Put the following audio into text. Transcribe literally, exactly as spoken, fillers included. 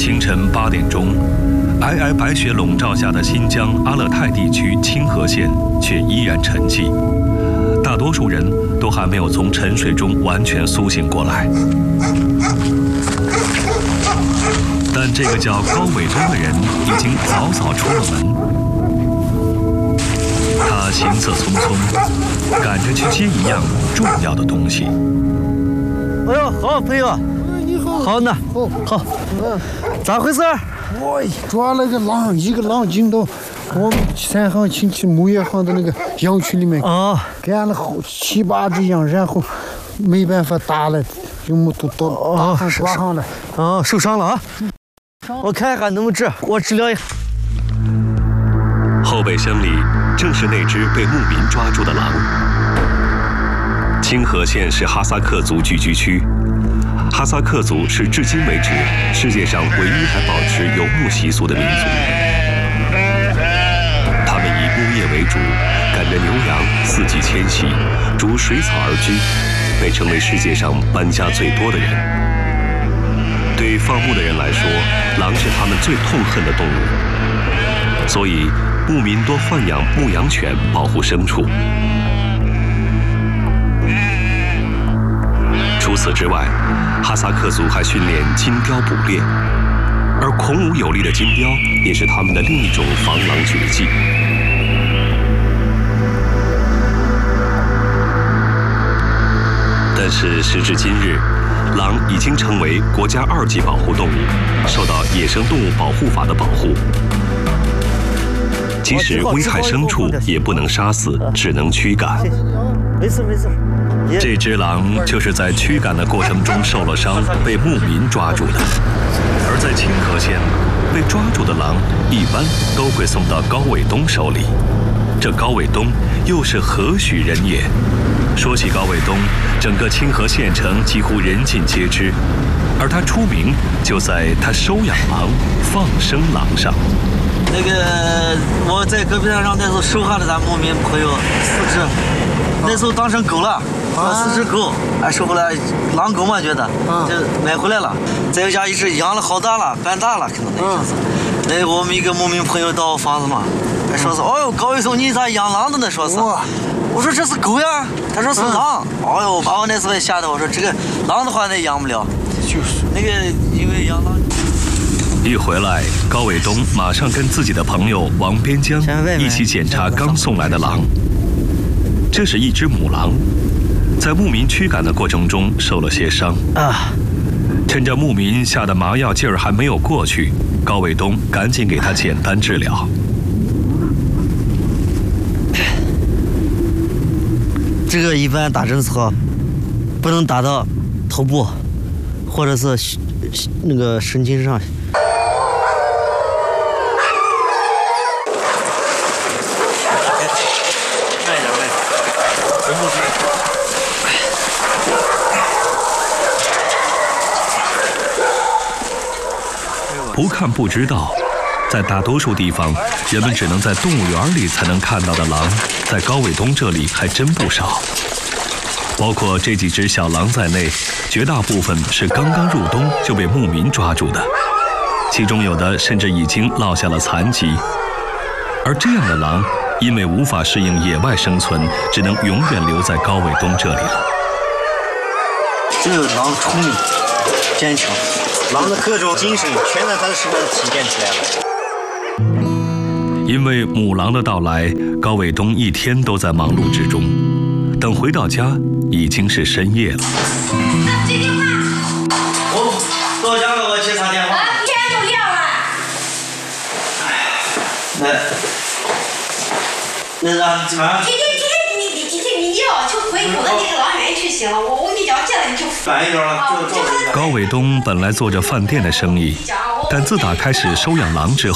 清晨八点钟，皑皑白雪笼罩下的新疆阿勒泰地区清河县却依然沉寂，大多数人都还没有从沉睡中完全苏醒过来。但这个叫高伟东的人已经早早出了门。他行色匆匆，赶着去接一样重要的东西。 哎呦，好朋友， 你好， 好呢， 好， 好，嗯，咋回事？ 我抓了个狼，一个狼进到我们三行亲戚牧业行的那个羊群里面， 哦， 干了好七八只羊，然后没办法打了，就木都到大行抓上了。 哦，受伤了啊！我看看能不能治，我治疗一下。 后备箱里正是那只被牧民抓住的狼。清河县是哈萨克族聚居区，哈萨克族是至今为止世界上唯一还保持游牧习俗的民族。他们以牧业为主，赶着牛羊四季迁徙，逐水草而居，被称为世界上搬家最多的人。对放牧的人来说，狼是他们最痛恨的动物，所以牧民多豢养牧羊犬保护牲畜。除此之外，哈萨克族还训练金雕捕猎，而孔武有力的金雕也是他们的另一种防狼绝技。但是时至今日，狼已经成为国家二级保护动物，受到《野生动物保护法》的保护。即使危害牲畜，也不能杀死，只能驱赶。 没事没事。 这只狼就是在驱赶的过程中受了伤，被牧民抓住的。而在清河县，被抓住的狼一般都会送到高伟东手里。这高伟东又是何许人也？说起高伟东，整个清河县城几乎人尽皆知，而他出名就在他收养狼、放生狼上。 那个我在戈壁滩上那时候收下了咱牧民朋友四只，那时候当成狗了，啊，四只狗，哎，收回来狼狗嘛，觉得就买回来了。再有家一只养了好大了，半大了，可能那意思。那我们一个牧民朋友到我房子嘛，还说是，哦哟，高伟松你咋养狼的呢？说是。我说这是狗呀，他说是狼。哎呦，把我那时候也吓得，我说这个狼的话那养不了，就是那个因为养狼。 一回来，高伟东马上跟自己的朋友王边江一起检查刚送来的狼。这是一只母狼，在牧民驱赶的过程中受了些伤啊。趁着牧民下的麻药劲儿还没有过去，高伟东赶紧给他简单治疗。 这个一般打针的时候，不能打到头部，或者是那个神经上。慢一点，慢一点。 不看不知道，在大多数地方，人们只能在动物园里才能看到的狼，在高伟东这里还真不少。包括这几只小狼在内，绝大部分是刚刚入冬就被牧民抓住的，其中有的甚至已经落下了残疾。而这样的狼，因为无法适应野外生存，只能永远留在高伟东这里了。 这个狼聪明、坚强，狼的各种精神全在它的身上体现出来了。 因为母狼的到来，高伟东一天都在忙碌之中。等回到家，已经是深夜了。 接电话。 我到家了，我接他电话。 啊，天都亮了。 哎，那那怎么？ 今天今天你你今天你要就回头的那个狼园去行了，我我跟你讲，进来你就晚一点了，就就。 高伟东本来做着饭店的生意，但自打开始收养狼之后，